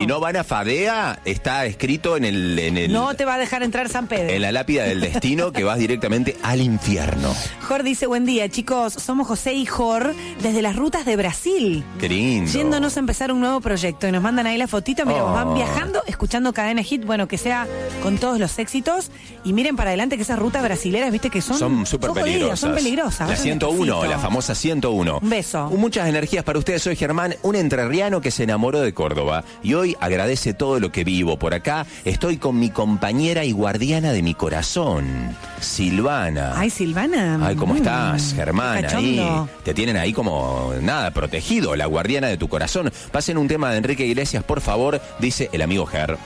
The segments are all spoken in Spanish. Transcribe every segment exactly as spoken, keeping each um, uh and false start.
no van a Fadea, está escrito en el, en el... No te va a dejar entrar San Pedro. En la lápida del destino que vas directamente al infierno. Jor dice, buen día, chicos. Somos José y Jor desde las rutas de Brasil. Qué lindo. Yéndonos a empezar un nuevo proyecto. Y nos mandan ahí la fotito. Mira, Oh. van viajando, escuchando Cadena Hit. Bueno, que sea con todos los éxitos. Y miren para adelante que esas rutas brasileras, viste que son... Son súper jodidas, peligrosas. Son peligrosas. La vayan ciento uno, despacito. la famosa ciento uno. Un beso. Muchas energías para ustedes. Soy Germán, un entrerriano que se enamoró de Córdoba. Y hoy agradece todo lo que vivo. Por acá estoy con mi compañera y guardiana de mi corazón, Silvana. Ay, Silvana. Ay, ¿cómo Mm, estás, Germán? Ahí cachondo. te tienen ahí como, nada, protegido, la guardiana de tu corazón. Pasen un tema de Enrique Iglesias, por favor, dice el amigo Ger.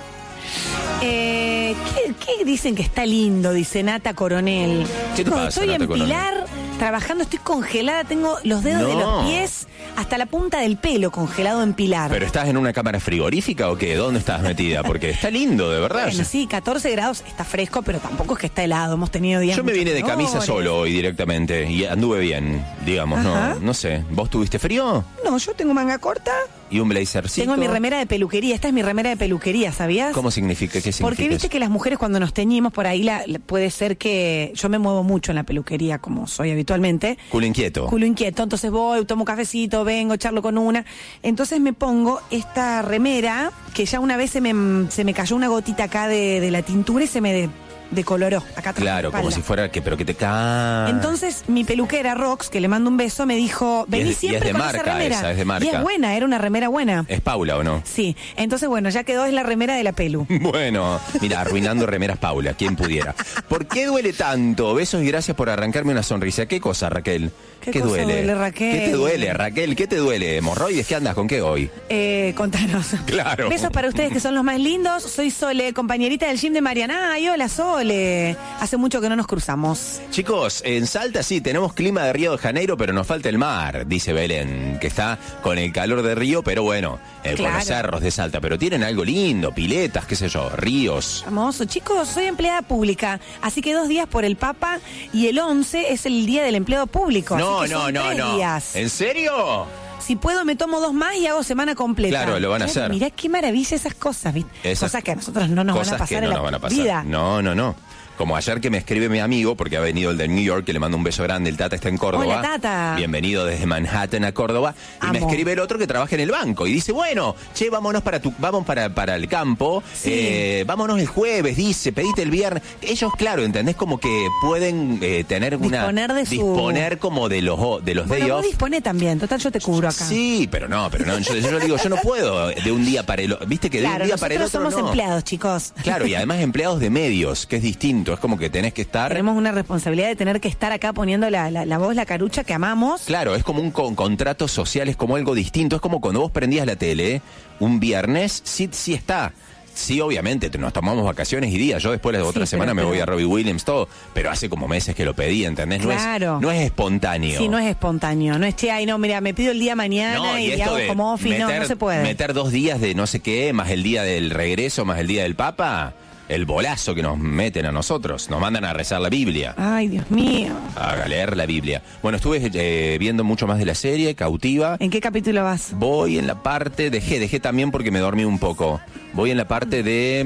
Eh, ¿qué, qué dicen que está lindo? Dice Nata Coronel. ¿Qué te Chicos, pasa, estoy Nata en Coronel? Pilar, trabajando, estoy congelada, tengo los dedos No. de los pies hasta la punta del pelo congelado en Pilar. ¿Pero estás en una cámara frigorífica o qué? ¿Dónde estás metida? Porque está lindo, de verdad. Bueno, sí, catorce grados, está fresco, pero tampoco es que está helado. Hemos tenido días Yo me mucho vine de camisa calores. solo hoy directamente y anduve bien, digamos, Ajá. no no sé. ¿Vos tuviste frío? No, yo tengo manga corta, ¿Y un blazercito? tengo mi remera de peluquería. Esta es mi remera de peluquería, ¿sabías? ¿Cómo significa? ¿Qué significa Porque viste eso? que las mujeres cuando nos teñimos por ahí la, la- puede ser que yo me muevo mucho en la peluquería como soy habitualmente. Culo inquieto. Culo inquieto, entonces voy, tomo cafecito, vengo, charlo con una. Entonces me pongo esta remera que ya una vez se me, se me cayó una gotita acá de, de la tintura y se me de- decoloró acá atrás. de la Claro, como espalda. si fuera que, pero que te cae. Entonces mi peluquera Rox, que le mando un beso, me dijo, Y es vení de- y siempre es de con marca esa remera. esa, es de marca. Y es buena, era una remera buena. ¿Es Paula o no? Sí, entonces bueno, ya quedó, es la remera de la pelu. Bueno, mira, arruinando remeras Paula, quien pudiera. ¿Por qué duele tanto? Besos y gracias por arrancarme una sonrisa. ¿Qué cosa, Raquel? ¿Qué cosa duele, Raquel? ¿Qué te duele, Raquel? ¿Qué te duele? ¿Hemorroides? ¿Qué andas? ¿Con qué hoy? Eh, contanos. Claro. Besos para ustedes que son los más lindos. Soy Sole, compañerita del gym de Mariana. Ay, hola Sole. Hace mucho que no nos cruzamos. Chicos, en Salta sí, tenemos clima de Río de Janeiro, pero nos falta el mar, dice Belén, que está con el calor de Río, pero bueno, eh, con Claro. los cerros de Salta. Pero tienen algo lindo, piletas, qué sé yo, ríos. Hermoso. Chicos, soy empleada pública. Así que dos días por el Papa y el once es el día del empleado público. No, así que no, son no, tres no. días. ¿En serio? Si puedo, me tomo dos más y hago semana completa. Claro, lo van a Qué- hacer. Mirá qué maravilla esas cosas, ¿viste? Esas cosas que a nosotros no nos van cosas a pasar que en no la nos van a pasar. vida. No, no, no. Como ayer que me escribe mi amigo, porque ha venido el del New York, que le mando un beso grande, el Tata está en Córdoba. Hola, Tata. Bienvenido desde Manhattan a Córdoba. Y me Amo. escribe el otro que trabaja en el banco. Y dice, bueno, che, vámonos para tu, vamos para, para el campo. Sí. Eh, vámonos el jueves, dice, pedite el viernes. Ellos, claro, ¿entendés? Como que pueden eh, tener una... Disponer de su- Disponer como de los, de los Bueno, day vos off. disponé también. Total, yo te cubro acá. Sí, pero no, pero no. Yo, yo digo, yo no puedo de un día para el otro. Viste que de Claro, un día para el nosotros otro somos no. empleados, chicos. Claro, y además empleados de medios, que es distinto. Es como que tenés que estar... Tenemos una responsabilidad de tener que estar acá poniendo la, la, la voz, la carucha que amamos. Claro, es como un con- contrato social, es como algo distinto. Es como cuando vos prendías la tele un viernes, sí, sí está. Sí, obviamente, te- nos tomamos vacaciones y días. Yo después la otra pero- semana me pero- voy a Robbie Williams, todo. Pero hace como meses que lo pedí, ¿entendés? Claro. No es, no es espontáneo. Sí, no es espontáneo. No es, che, ay, no, mira, me pido el día mañana No, y, y le esto hago de como office. No, meter, no se puede. meter dos días de no sé qué, más el día del regreso, más el día del Papa, el bolazo que nos meten a nosotros. Nos mandan a rezar la Biblia. Ay, Dios mío. A leer la Biblia. Bueno, estuve eh, viendo mucho más de la serie, Cautiva. ¿En qué capítulo vas? Voy en la parte, dejé, dejé también porque me dormí un poco. Voy en la parte de...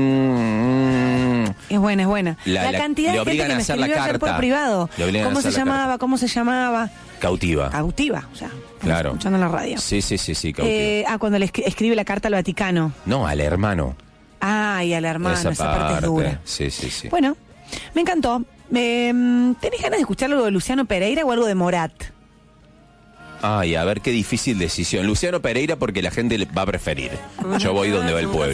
mm, Es buena, es buena. La- La, la- cantidad le de gente obligan que a me hacer la escribió ayer por carta. privado. Le obligan a ¿Cómo se hacer la llamaba? carta. ¿Cómo se llamaba? Cautiva. Cautiva, o sea, estamos Claro. escuchando en la radio. Sí, sí, sí, sí, Cautiva. Eh, ah, cuando le escri- escribe la carta al Vaticano. No, al hermano. Ay, al hermano, esa, parte. es dura. Sí, sí, sí. Bueno, me encantó. Eh, ¿Tenés ganas de escuchar algo de Luciano Pereira o algo de Morat? Ay, a ver qué difícil decisión. Luciano Pereira porque la gente le va a preferir. Yo voy donde va el pueblo.